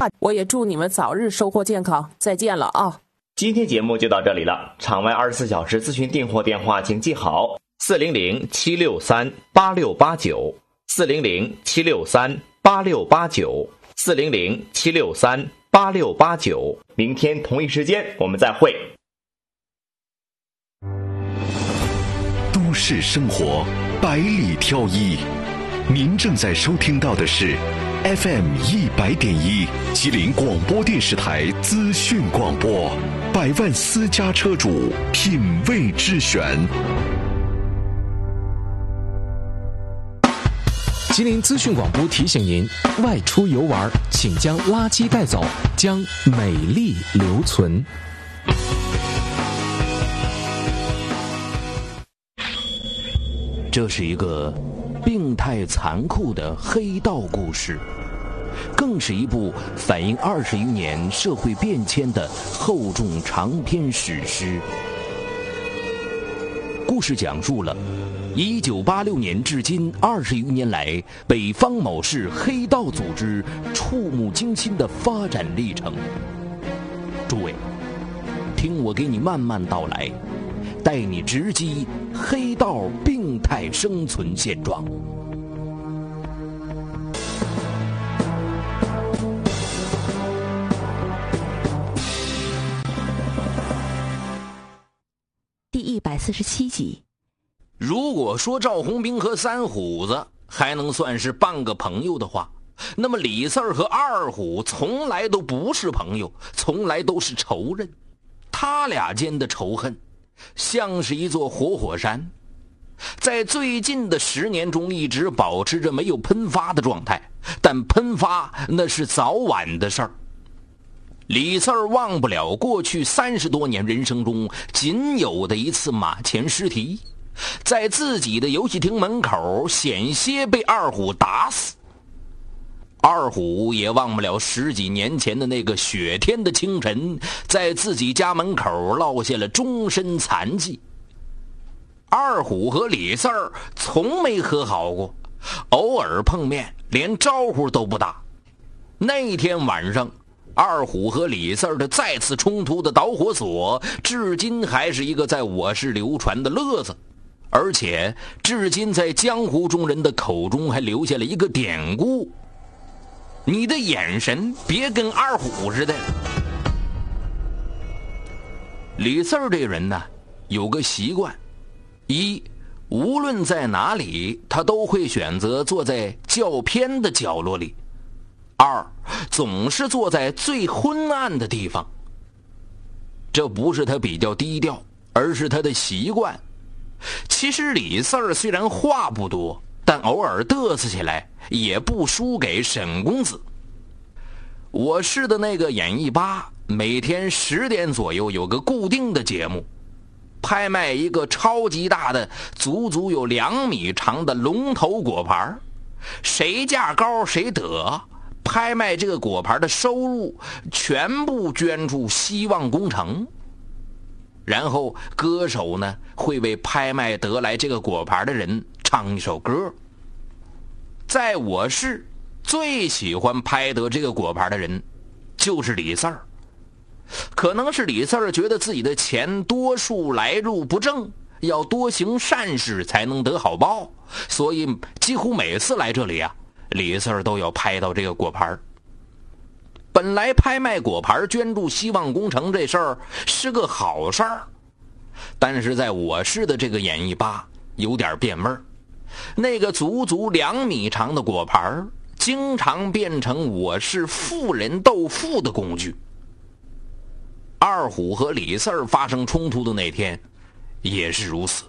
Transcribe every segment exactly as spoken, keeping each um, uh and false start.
怕。我也祝你们早日收获健康，再见了啊！ 今天节目就到这里了，场外二十四小时咨询订货电话请记好：四零零七六三八六八九，四零零七六三八六八九，四零零七六三八六八九。明天同一时间我们再会。 都市生活百里挑一，您正在收听到的是 F M 一百点一吉林广播电视台资讯广播，百万私家车主品味之选。 吉林资讯广播提醒您：外出游玩，请将垃圾带走，将美丽留存。 这是一个病态残酷的黑道故事，更是一部反映二十余年社会变迁的厚重长篇史诗。故事讲述了一九八六年至今二十余年来北方某市黑道组织触目惊心的发展历程。诸位，听我给你慢慢道来，带你直击黑道病态生存现状。 第一百四十七集。 如果说赵红兵和三虎子还能算是半个朋友的话，那么李四儿和二虎从来都不是朋友，从来都是仇人。他俩间的仇恨像是一座活火山，在最近的十年中一直保持着没有喷发的状态，但喷发那是早晚的事儿。李四儿忘不了过去三十多年人生中仅有的一次马前失蹄，在自己的游戏厅门口险些被二虎打死。二虎也忘不了十几年前的那个雪天的清晨，在自己家门口落下了终身残疾。二虎和李四儿从没和好过，偶尔碰面连招呼都不打。那天晚上，二虎和李四儿的再次冲突的导火索至今还是一个在我市流传的乐子，而且至今在江湖中人的口中还留下了一个典故：你的眼神别跟二虎似的。李四儿这人呢，有个习惯：一，无论在哪里他都会选择坐在较偏的角落里；二，总是坐在最昏暗的地方。这不是他比较低调，而是他的习惯。其实李四儿虽然话不多，但偶尔嘚瑟起来也不输给沈公子。我市的那个演艺吧每天十点左右有个固定的节目，拍卖一个超级大的足足有两米长的龙头果盘，谁价高谁得。拍卖这个果盘的收入全部捐助希望工程，然后歌手呢会为拍卖得来这个果盘的人唱一首歌。在我市最喜欢拍得这个果盘的人就是李四儿。可能是李四儿觉得自己的钱多数来路不正，要多行善事才能得好报，所以几乎每次来这里啊，李四儿都要拍到这个果盘。本来拍卖果盘捐助希望工程这事儿是个好事儿，但是在我市的这个演艺吧有点变味儿。那个足足两米长的果盘经常变成我市富人斗富的工具。二虎和李四儿发生冲突的那天也是如此。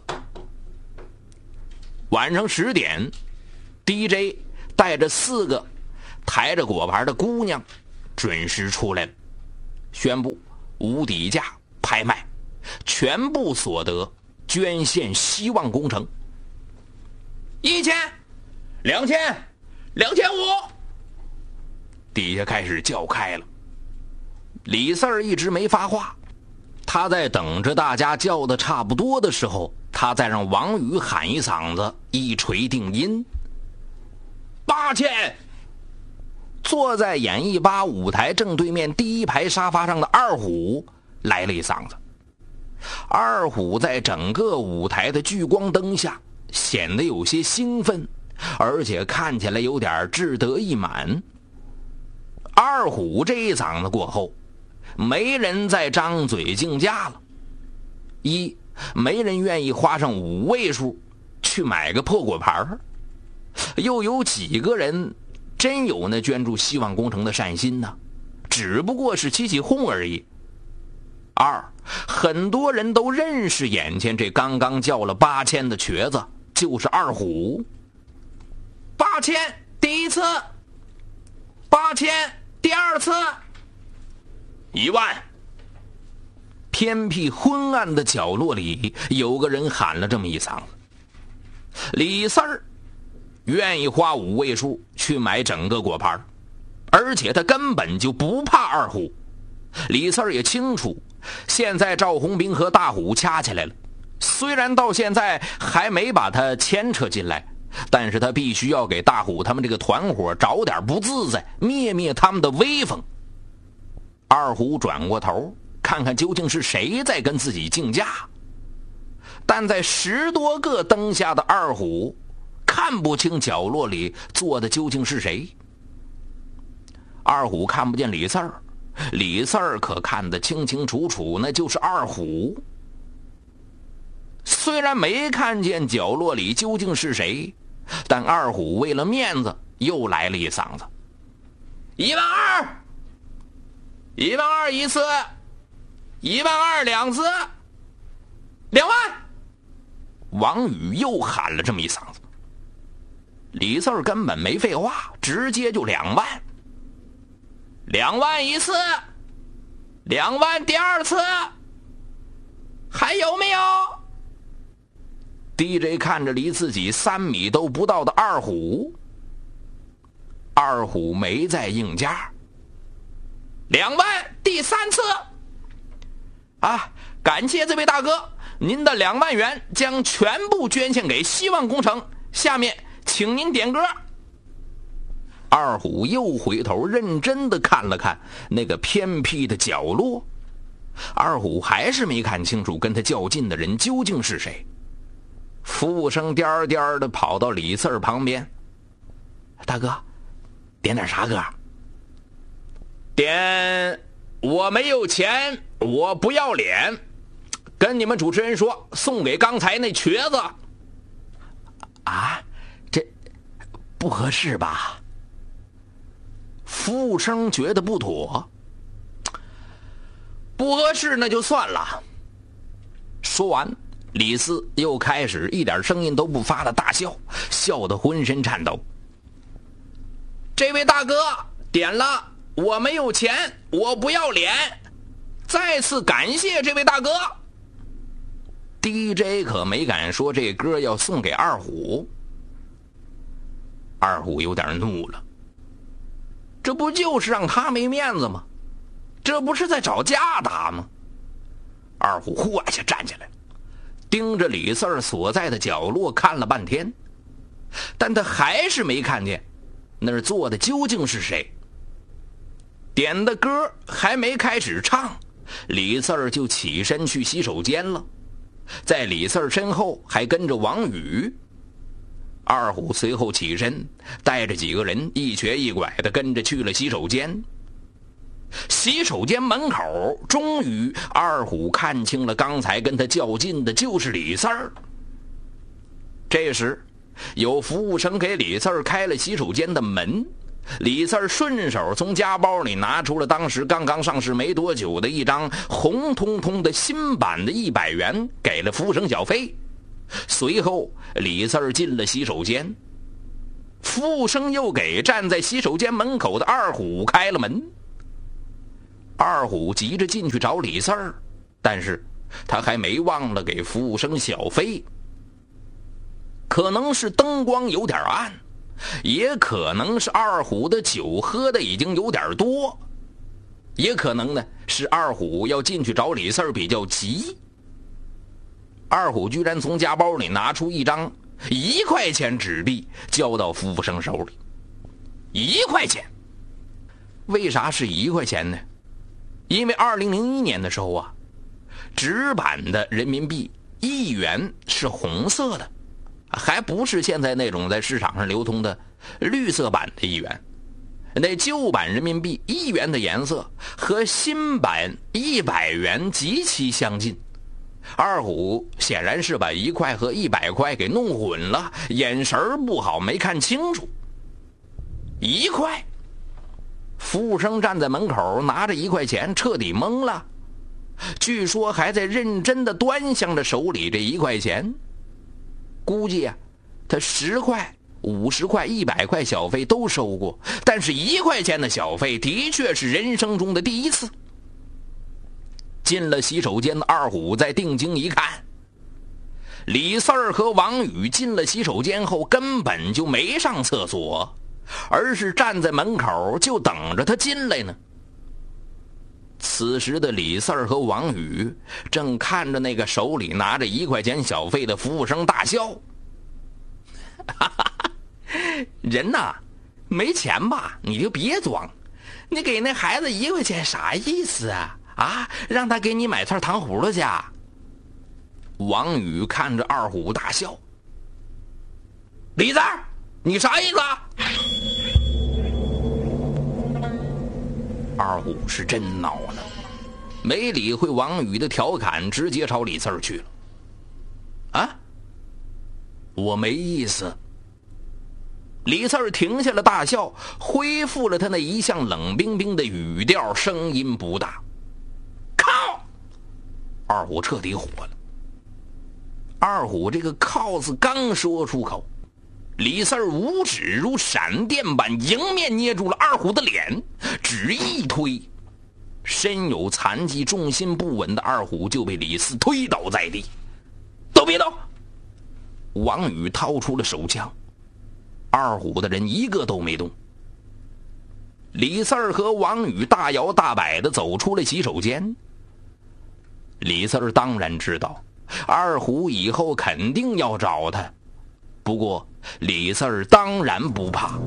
晚上十点 D J 带着四个抬着果盘的姑娘准时出来了，宣布无底价拍卖，全部所得捐献希望工程。一千，两千，两千五，底下开始叫开了。李四儿一直没发话，他在等着大家叫的差不多的时候，他再让王宇喊一嗓子，一锤定音。八千， 坐在演艺吧舞台正对面第一排沙发上的二虎来了一嗓子。二虎在整个舞台的聚光灯下显得有些兴奋，而且看起来有点志得意满。二虎这一嗓子过后，没人再张嘴竞价了。一，没人愿意花上五位数去买个破果盘，又有几个人真有那捐助希望工程的善心呢？只不过是起起哄而已。二，很多人都认识眼前这刚刚叫了八千的瘸子，就是二虎。八千第一次，八千第二次，一万。偏僻昏暗的角落里，有个人喊了这么一嗓子。李四儿愿意花五位数去买整个果盘，而且他根本就不怕二虎。李四儿也清楚，现在赵红兵和大虎掐起来了，虽然到现在还没把他牵扯进来，但是他必须要给大虎他们这个团伙找点不自在，灭灭他们的威风。二虎转过头看看究竟是谁在跟自己竞价，但在十多个灯下的二虎看不清角落里坐的究竟是谁。二虎看不见李四儿，李四儿可看得清清楚楚，那就是二虎。虽然没看见角落里究竟是谁，但二虎为了面子又来了一嗓子：一万二，一万二一次，一万二两次，两万。王宇又喊了这么一嗓子。李四儿根本没废话，直接就两万。两万一次，两万第二次，还有没有？ D J 看着离自己三米都不到的二虎，二虎没再应价。两万第三次啊！感谢这位大哥，您的两万元将全部捐献给希望工程。下面请您点歌。二虎又回头认真地看了看那个偏僻的角落，二虎还是没看清楚跟他较劲的人究竟是谁。服务生颠颠的跑到李四儿旁边：“大哥，点点啥歌？”“点我没有钱，我不要脸。跟你们主持人说，送给刚才那瘸子。”“啊，这不合适吧？”服务生觉得不妥。“不合适那就算了。”说完，李四又开始一点声音都不发的大笑，笑得浑身颤抖。“这位大哥点了我没有钱，我不要脸，再次感谢这位大哥。” D J 可没敢说这歌要送给二虎。二虎有点怒了，这不就是让他没面子吗？这不是在找架打吗？二虎呼一下站起来，盯着李四儿所在的角落看了半天，但他还是没看见那儿坐的究竟是谁。点的歌还没开始唱，李四儿就起身去洗手间了，在李四儿身后还跟着王宇。二虎随后起身，带着几个人一瘸一拐的跟着去了洗手间。洗手间门口，终于二虎看清了刚才跟他较劲的就是李四儿。这时有服务生给李四儿开了洗手间的门，李四儿顺手从夹包里拿出了当时刚刚上市没多久的一张红彤彤的新版的一百元，给了服务生小费。随后李四儿进了洗手间，服务生又给站在洗手间门口的二虎开了门。二虎急着进去找李四儿，但是他还没忘了给服务生小费。可能是灯光有点暗，也可能是二虎的酒喝的已经有点多，也可能呢是二虎要进去找李四儿比较急。二虎居然从夹包里拿出一张一块钱纸币交到服务生手里。一块钱， 为啥是一块钱呢？因为二零零一年的时候啊，纸版的人民币一元是红色的，还不是现在那种在市场上流通的绿色版的一元。那旧版人民币一元的颜色和新版一百元极其相近。二虎显然是把一块和一百块给弄混了，眼神不好，没看清楚。一块，服务生站在门口拿着一块钱，彻底懵了。据说还在认真的端详着手里这一块钱。估计啊，他十块、五十块、一百块小费都收过，但是一块钱的小费的确是人生中的第一次。进了洗手间的二虎再定睛一看，李四儿和王宇进了洗手间后根本就没上厕所，而是站在门口就等着他进来呢。此时的李四儿和王宇正看着那个手里拿着一块钱小费的服务生大笑。人呐，没钱吧你就别装，你给那孩子一块钱啥意思啊？啊，让他给你买串糖葫芦去。王宇看着二虎大笑。李四儿，你啥意思啊？二虎是真恼了，没理会王宇的调侃，直接朝李四儿去了。啊，我没意思。李四儿停下了大笑，恢复了他那一向冷冰冰的语调，声音不大。靠！二虎彻底火了。二虎这个靠字刚说出口，李四儿五指如闪电般迎面捏住了二虎的脸，只一推，身有残疾重心不稳的二虎就被李四推倒在地。都别动！王宇掏出了手枪，二虎的人一个都没动。李四儿和王宇大摇大摆地走出了洗手间。李四儿当然知道二虎以后肯定要找他，不过李四儿当然不怕。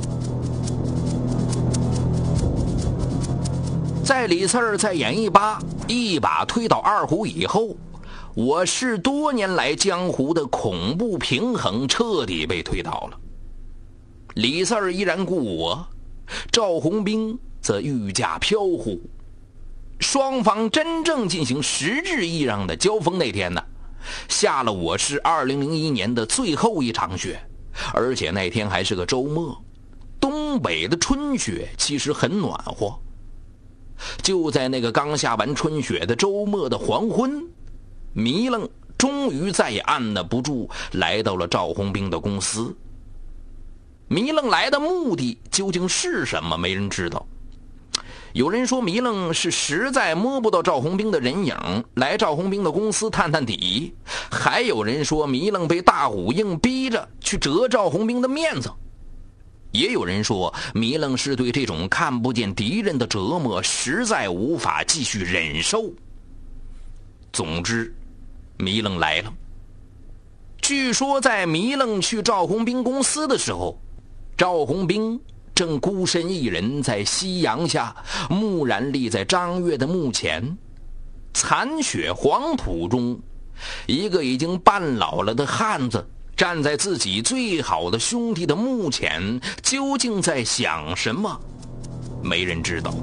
在李四儿在演艺吧一把推倒二虎以后，我市多年来江湖的恐怖平衡彻底被推倒了。李四儿依然故我，赵红兵则御驾飘忽。双方真正进行实质意义上的交锋那天呢，下了我市二零零一年的最后一场雪，而且那天还是个周末。东北的春雪其实很暖和。就在那个刚下完春雪的周末的黄昏，迷愣终于再也按捺不住，来到了赵红兵的公司。迷愣来的目的究竟是什么，没人知道。有人说迷愣是实在摸不到赵红兵的人影，来赵红兵的公司探探底，还有人说迷愣被大虎硬逼着去折赵红兵的面子，也有人说迷愣是对这种看不见敌人的折磨实在无法继续忍受。总之迷愣来了。据说在迷愣去赵红兵公司的时候，赵红兵正孤身一人在夕阳下木然立在张月的墓前。残雪黄土中，一个已经半老了的汉子站在自己最好的兄弟的墓前，究竟在想什么，没人知道。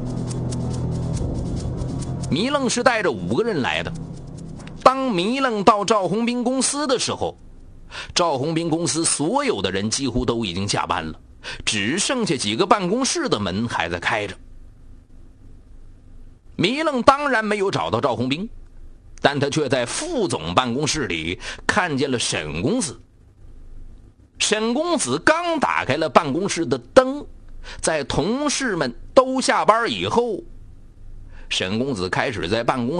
迷愣是带着五个人来的。当迷愣到赵红兵公司的时候，赵红兵公司所有的人几乎都已经下班了，只剩下几个办公室的门还在开着。迷愣当然没有找到赵红兵，但他却在副总办公室里看见了沈公子。沈公子刚打开了办公室的灯，在同事们都下班以后，沈公子开始在办公